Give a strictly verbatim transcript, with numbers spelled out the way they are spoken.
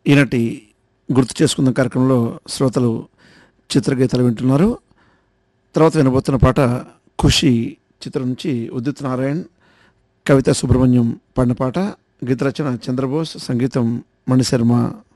ఈనాటి గుర్తు చేసుకున్న కార్యక్రమంలో శ్రోతలు చిత్రగీతాలు వింటున్నారు. తర్వాత వినబోతున్న పాట ఖుషి చిత్రం నుంచి ఉదిత్ నారాయణ్, కవిత సుబ్రహ్మణ్యం పాడిన పాట. గీత రచన చంద్రబోస్, సంగీతం మణిశర్మ.